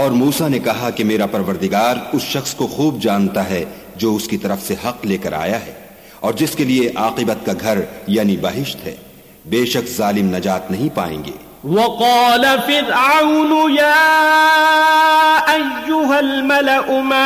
और मूसा ने कहा कि मेरा परवरदिगार उस शख्स को खूब जानता है जो उसकी तरफ से हक लेकर आया है और जिसके लिए आकिबत का घर यानी बहिश्त है। बेशक जालिम नजात नहीं पाएंगे। वक़ाल फ़िरऔन या अय्युहल मलअ